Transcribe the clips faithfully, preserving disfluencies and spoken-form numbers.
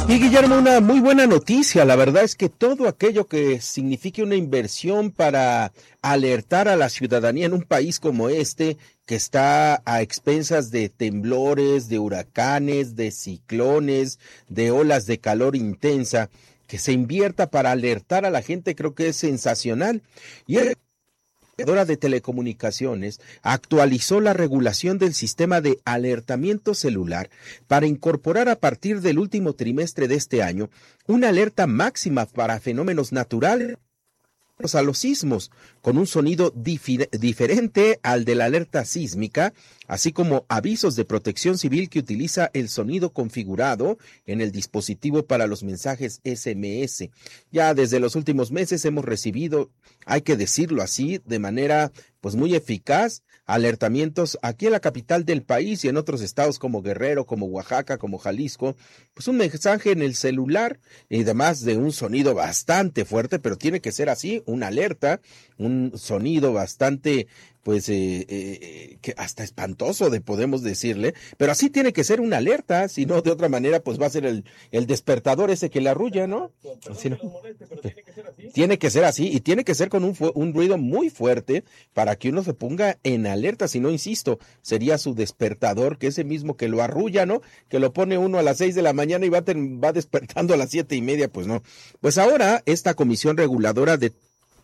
Y Guillermo, una muy buena noticia. La verdad es que todo aquello que signifique una inversión para alertar a la ciudadanía en un país como este, que está a expensas de temblores, de huracanes, de ciclones, de olas de calor intensa, que se invierta para alertar a la gente, creo que es sensacional. Y es Operadora de Telecomunicaciones actualizó la regulación del sistema de alertamiento celular para incorporar a partir del último trimestre de este año una alerta máxima para fenómenos naturales a los sismos, con un sonido dif- diferente al de la alerta sísmica, así como avisos de protección civil que utiliza el sonido configurado en el dispositivo para los mensajes ese eme ese. Ya desde los últimos meses hemos recibido, hay que decirlo así, de manera pues muy eficaz, alertamientos aquí en la capital del país y en otros estados como Guerrero, como Oaxaca, como Jalisco, pues un mensaje en el celular y además de un sonido bastante fuerte, pero tiene que ser así, una alerta, un sonido bastante, pues, eh, eh, que hasta espantoso de podemos decirle, pero así tiene que ser una alerta, si no de otra manera, pues va a ser el, el despertador ese que le arrulla, ¿no? Si no, tiene que ser así y tiene que ser con un, fu- un ruido muy fuerte para que uno se ponga en alerta, si no, insisto, sería su despertador, que ese mismo que lo arrulla, ¿no? Que lo pone uno a las seis de la mañana y va, ten- va despertando a las siete y media, pues no. Pues ahora esta comisión reguladora de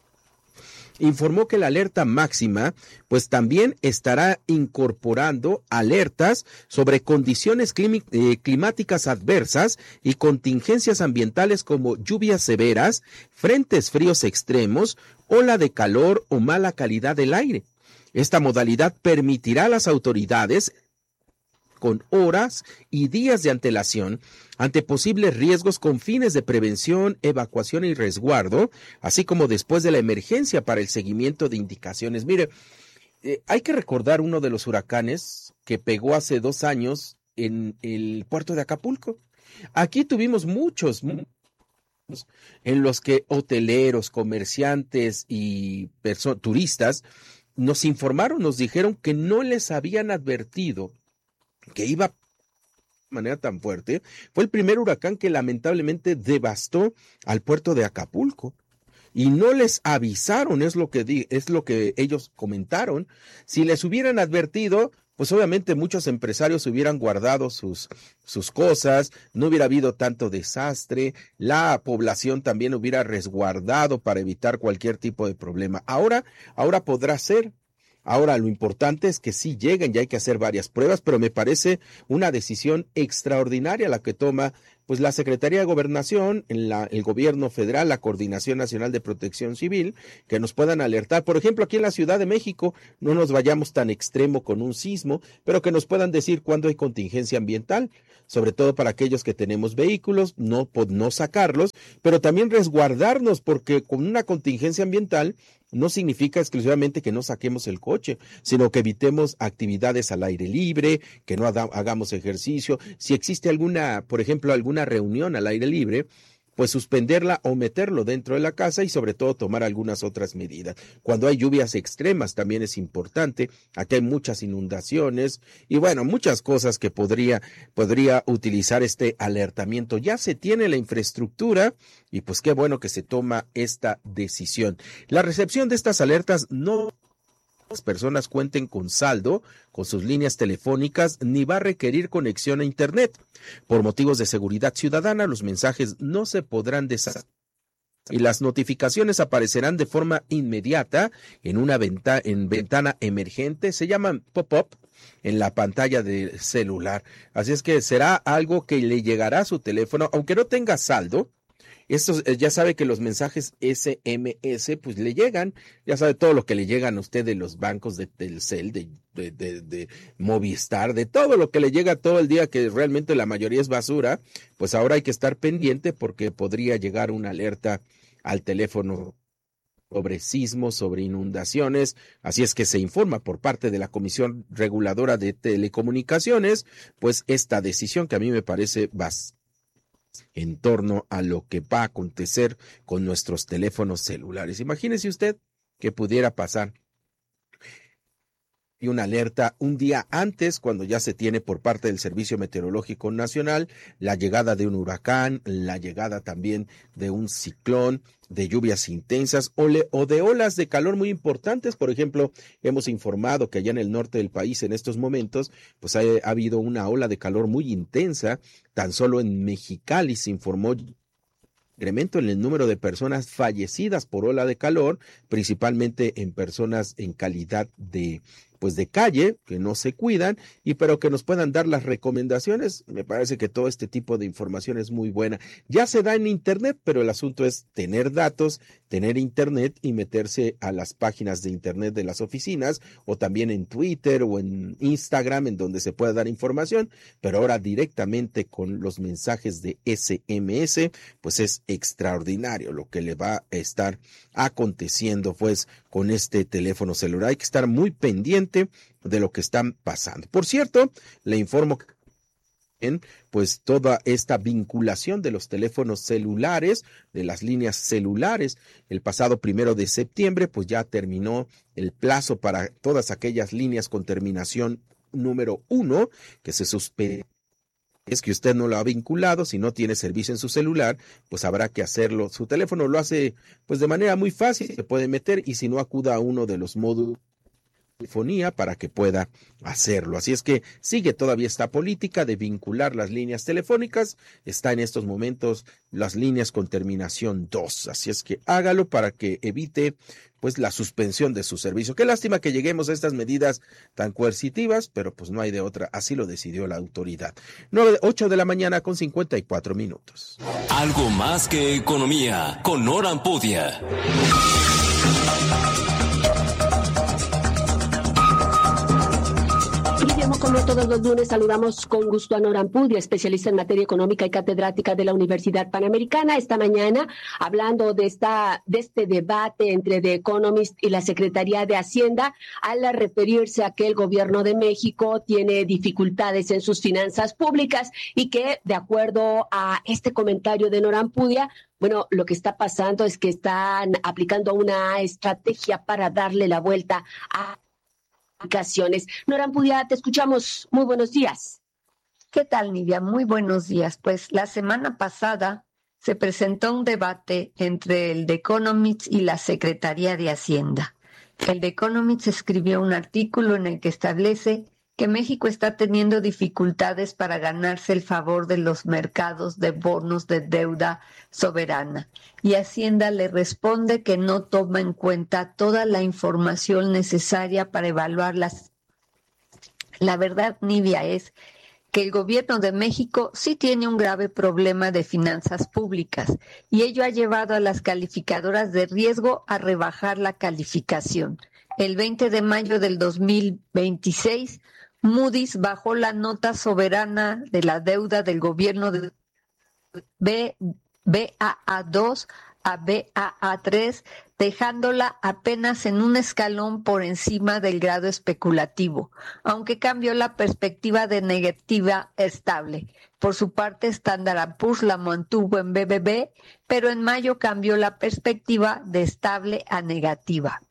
informó que la alerta máxima pues también estará incorporando alertas sobre condiciones climi- eh, climáticas adversas y contingencias ambientales como lluvias severas, frentes fríos extremos, ola de calor o mala calidad del aire. Esta modalidad permitirá a las autoridades con horas y días de antelación ante posibles riesgos con fines de prevención, evacuación y resguardo, así como después de la emergencia para el seguimiento de indicaciones. Mire, eh, hay que recordar uno de los huracanes que pegó hace dos años en el puerto de Acapulco. Aquí tuvimos muchos, muchos en los que hoteleros, comerciantes y perso- turistas nos informaron, nos dijeron que no les habían advertido que iba de manera tan fuerte. Fue el primer huracán que lamentablemente devastó al puerto de Acapulco y no les avisaron, es lo que di, es lo que ellos comentaron. Si les hubieran advertido, pues obviamente muchos empresarios hubieran guardado sus, sus cosas, no hubiera habido tanto desastre, la población también hubiera resguardado para evitar cualquier tipo de problema. Ahora, ahora podrá ser. Ahora, lo importante es que sí lleguen y hay que hacer varias pruebas, pero me parece una decisión extraordinaria la que toma pues la Secretaría de Gobernación, la, el gobierno federal, la Coordinación Nacional de Protección Civil, que nos puedan alertar. Por ejemplo, aquí en la Ciudad de México, no nos vayamos tan extremo con un sismo, pero que nos puedan decir cuándo hay contingencia ambiental, sobre todo para aquellos que tenemos vehículos, no, no sacarlos, pero también resguardarnos, porque con una contingencia ambiental no significa exclusivamente que no saquemos el coche, sino que evitemos actividades al aire libre, que no hagamos ejercicio. Si existe alguna, por ejemplo, alguna reunión al aire libre, pues suspenderla o meterlo dentro de la casa y sobre todo tomar algunas otras medidas. Cuando hay lluvias extremas también es importante, aquí hay muchas inundaciones y bueno, muchas cosas que podría, podría utilizar este alertamiento. Ya se tiene la infraestructura y pues qué bueno que se toma esta decisión. La recepción de estas alertas no las personas cuenten con saldo con sus líneas telefónicas ni va a requerir conexión a internet. Por motivos de seguridad ciudadana, los mensajes no se podrán deshacer y las notificaciones aparecerán de forma inmediata en una venta, en ventana emergente, se llaman pop-up en la pantalla del celular. Así es que será algo que le llegará a su teléfono, aunque no tenga saldo. Estos, eh, ya sabe que los mensajes ese eme ese pues le llegan, ya sabe todo lo que le llegan a usted de los bancos de Telcel, de, de, de, de Movistar, de todo lo que le llega todo el día, que realmente la mayoría es basura, pues ahora hay que estar pendiente porque podría llegar una alerta al teléfono sobre sismos, sobre inundaciones, así es que se informa por parte de la Comisión Reguladora de Telecomunicaciones, pues esta decisión que a mí me parece bastante en torno a lo que va a acontecer con nuestros teléfonos celulares. Imagínese usted que pudiera pasar y una alerta un día antes, cuando ya se tiene por parte del Servicio Meteorológico Nacional la llegada de un huracán, la llegada también de un ciclón, de lluvias intensas o, le, o de olas de calor muy importantes. Por ejemplo, hemos informado que allá en el norte del país en estos momentos pues ha, ha habido una ola de calor muy intensa. Tan solo en Mexicali se informó incremento en el número de personas fallecidas por ola de calor, principalmente en personas en calidad de pues de calle, que no se cuidan, y pero que nos puedan dar las recomendaciones. Me parece que todo este tipo de información es muy buena. Ya se da en internet, pero el asunto es tener datos, tener internet y meterse a las páginas de internet de las oficinas, o también en Twitter o en Instagram, en donde se pueda dar información, pero ahora directamente con los mensajes de ese eme ese, pues es extraordinario lo que le va a estar aconteciendo pues con este teléfono celular. Hay que estar muy pendiente de lo que están pasando. Por cierto, le informo que pues toda esta vinculación de los teléfonos celulares, de las líneas celulares, el pasado primero de septiembre, pues ya terminó el plazo para todas aquellas líneas con terminación número uno que se suspende. Es que usted no lo ha vinculado, si no tiene servicio en su celular, pues habrá que hacerlo. Su teléfono lo hace pues de manera muy fácil, se puede meter, y si no, acuda a uno de los módulos de telefonía para que pueda hacerlo. Así es que sigue todavía esta política de vincular las líneas telefónicas. Está en estos momentos las líneas con terminación dos. Así es que hágalo para que evite pues la suspensión de su servicio. Qué lástima que lleguemos a estas medidas tan coercitivas, pero pues no hay de otra, así lo decidió la autoridad. nueve, ocho de la mañana con cincuenta y cuatro minutos. Algo más que economía, con Nora Ampudia. Como todos los lunes, saludamos con gusto a Nora Ampudia, especialista en materia económica y catedrática de la Universidad Panamericana. Esta mañana, hablando de esta de este debate entre The Economist y la Secretaría de Hacienda, al referirse a que el gobierno de México tiene dificultades en sus finanzas públicas y que, de acuerdo a este comentario de Nora Ampudia, bueno, lo que está pasando es que están aplicando una estrategia para darle la vuelta a aplicaciones. Nora Ampudia, te escuchamos. Muy buenos días. ¿Qué tal, Nidia? Muy buenos días. Pues la semana pasada se presentó un debate entre el The Economist y la Secretaría de Hacienda. El The Economist escribió un artículo en el que establece que México está teniendo dificultades para ganarse el favor de los mercados de bonos de deuda soberana. Y Hacienda le responde que no toma en cuenta toda la información necesaria para evaluarlas. La verdad, Nidia, es que el gobierno de México sí tiene un grave problema de finanzas públicas y ello ha llevado a las calificadoras de riesgo a rebajar la calificación. El veinte de mayo del dos mil veintiséis, Moody's bajó la nota soberana de la deuda del gobierno de B, Baa dos a Baa tres, dejándola apenas en un escalón por encima del grado especulativo, aunque cambió la perspectiva de negativa estable. Por su parte, Standard and Poor's la mantuvo en B B B, pero en mayo cambió la perspectiva de estable a negativa.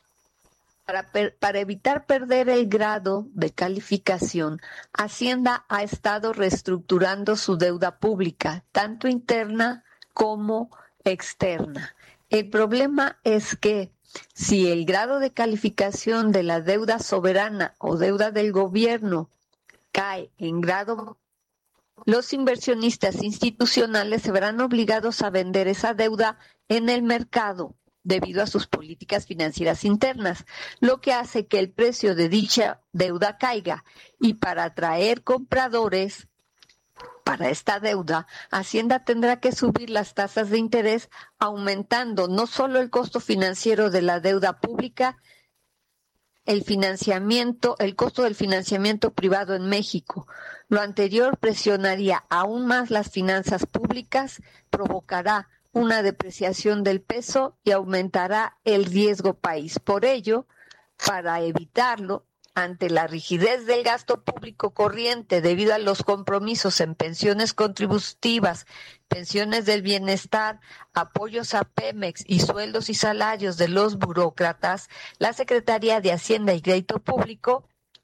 Para, per, para evitar perder el grado de calificación, Hacienda ha estado reestructurando su deuda pública, tanto interna como externa. El problema es que si el grado de calificación de la deuda soberana o deuda del gobierno cae en grado, los inversionistas institucionales se verán obligados a vender esa deuda en el mercado debido a sus políticas financieras internas, lo que hace que el precio de dicha deuda caiga. Y para atraer compradores para esta deuda, Hacienda tendrá que subir las tasas de interés, aumentando no solo el costo financiero de la deuda pública, el financiamiento, el costo del financiamiento privado en México. Lo anterior presionaría aún más las finanzas públicas, provocará una depreciación del peso y aumentará el riesgo país. Por ello, para evitarlo, ante la rigidez del gasto público corriente debido a los compromisos en pensiones contributivas, pensiones del bienestar, apoyos a Pemex y sueldos y salarios de los burócratas, la Secretaría de Hacienda y Crédito Público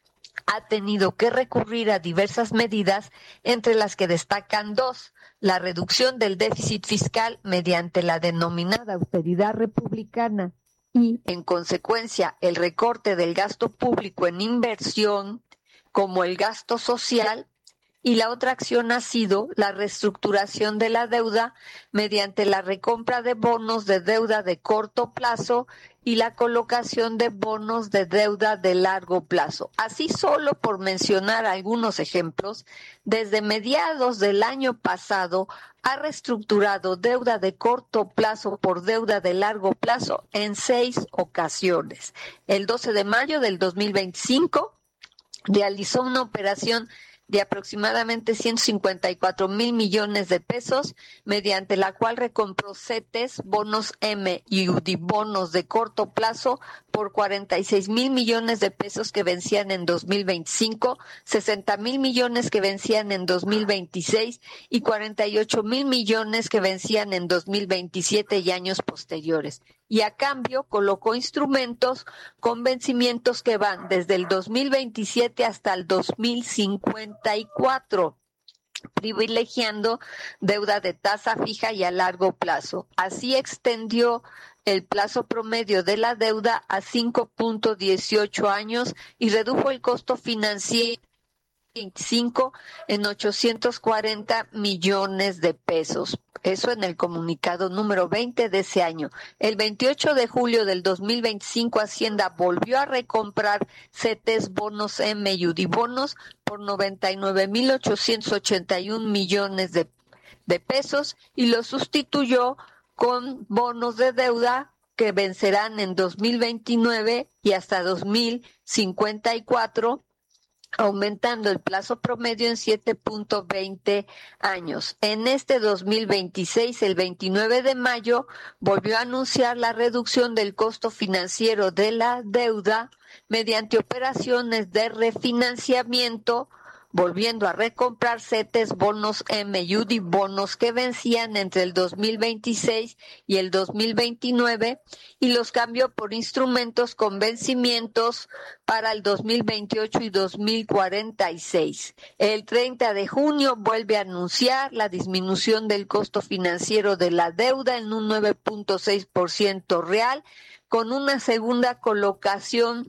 ha tenido que recurrir a diversas medidas, entre las que destacan dos: la reducción del déficit fiscal mediante la denominada austeridad republicana y, en consecuencia, el recorte del gasto público en inversión, como el gasto social, y la otra acción ha sido la reestructuración de la deuda mediante la recompra de bonos de deuda de corto plazo y la colocación de bonos de deuda de largo plazo. Así, solo por mencionar algunos ejemplos, desde mediados del año pasado ha reestructurado deuda de corto plazo por deuda de largo plazo en seis ocasiones. El doce de mayo del dos mil veinticinco realizó una operación de aproximadamente ciento cincuenta y cuatro mil millones de pesos, mediante la cual recompró CETES, bonos M y UDIbonos de corto plazo por cuarenta y seis mil millones de pesos que vencían en dos mil veinticinco, sesenta mil millones que vencían en dos mil veintiséis y cuarenta y ocho mil millones que vencían en dos mil veintisiete y años posteriores. Y a cambio colocó instrumentos con vencimientos que van desde el dos mil veintisiete hasta el dos mil cincuenta y cuatro, privilegiando deuda de tasa fija y a largo plazo. Así extendió el plazo promedio de la deuda a cinco punto dieciocho años y redujo el costo financiero veinticinco en ochocientos cuarenta millones de pesos. Eso en el comunicado número veinte de ese año. El veintiocho de julio del dos mil veinticinco, Hacienda volvió a recomprar CETES, bonos M y UDIbonos por noventa y nueve mil ochocientos ochenta y un millones de, de pesos y los sustituyó con bonos de deuda que vencerán en dos mil veintinueve y hasta dos mil cincuenta y cuatro, aumentando el plazo promedio en siete punto veinte años. En este dos mil veintiséis, el veintinueve de mayo, volvió a anunciar la reducción del costo financiero de la deuda mediante operaciones de refinanciamiento, volviendo a recomprar CETES, bonos M y UDIbonos que vencían entre el dos mil veintiséis y el dos mil veintinueve y los cambió por instrumentos con vencimientos para el dos mil veintiocho y dos mil cuarenta y seis. El treinta de junio vuelve a anunciar la disminución del costo financiero de la deuda en un nueve punto seis por ciento real, con una segunda colocación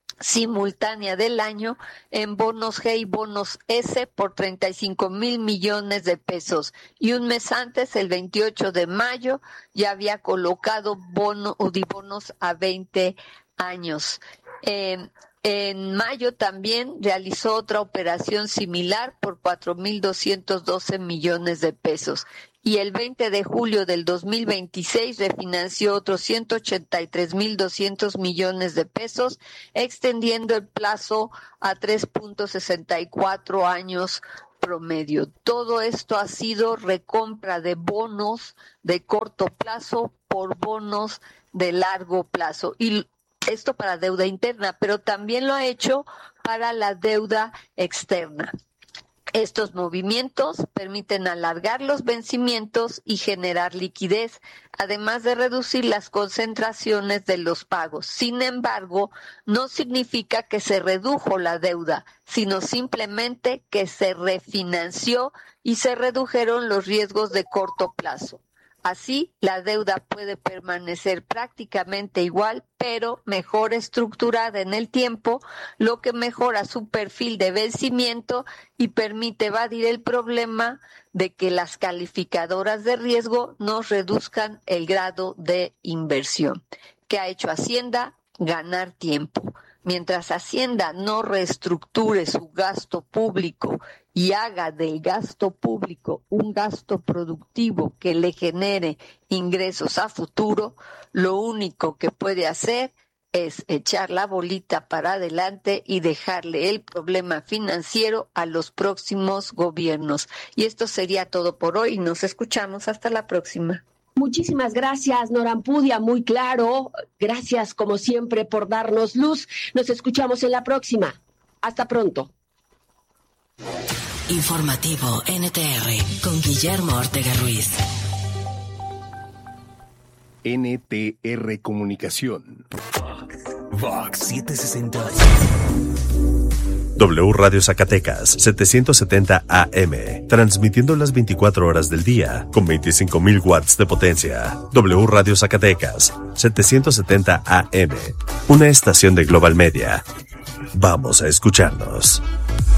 simultánea del año en bonos G y bonos S por treinta y cinco mil millones de pesos. Y un mes antes, el veintiocho de mayo, ya había colocado bono, UDIbonos a veinte años. Eh, en mayo también realizó otra operación similar por cuatro mil doscientos doce millones de pesos. Y el veinte de julio del dos mil veintiséis refinanció otros ciento ochenta y tres mil doscientos millones de pesos, extendiendo el plazo a tres punto sesenta y cuatro años promedio. Todo esto ha sido recompra de bonos de corto plazo por bonos de largo plazo. Y esto para deuda interna, pero también lo ha hecho para la deuda externa. Estos movimientos permiten alargar los vencimientos y generar liquidez, además de reducir las concentraciones de los pagos. Sin embargo, no significa que se redujo la deuda, sino simplemente que se refinanció y se redujeron los riesgos de corto plazo. Así, la deuda puede permanecer prácticamente igual, pero mejor estructurada en el tiempo, lo que mejora su perfil de vencimiento y permite evadir el problema de que las calificadoras de riesgo nos reduzcan el grado de inversión. ¿Qué ha hecho Hacienda? Ganar tiempo. Mientras Hacienda no reestructure su gasto público y haga del gasto público un gasto productivo que le genere ingresos a futuro, lo único que puede hacer es echar la bolita para adelante y dejarle el problema financiero a los próximos gobiernos. Y esto sería todo por hoy. Nos escuchamos hasta la próxima. Muchísimas gracias, Nora Ampudia, muy claro. Gracias, como siempre, por darnos luz. Nos escuchamos en la próxima. Hasta pronto. Informativo N T R con Guillermo Ortega Ruiz. N T R Comunicación. Vox setecientos sesenta. W Radio Zacatecas, setecientos setenta A M, transmitiendo las veinticuatro horas del día, con veinticinco mil watts de potencia. W Radio Zacatecas, setecientos setenta A M, una estación de Global Media. Vamos a escucharnos.